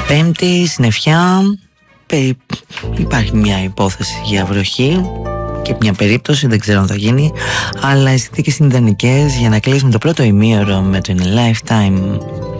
Πέμπτη, συννεφιά. Υπάρχει μια υπόθεση για βροχή και μια περίπτωση, δεν ξέρω αν θα γίνει, αλλά οι συνθήκες είναι ιδανικές για να κλείσουμε το πρώτο ημίωρο με το In a Lifetime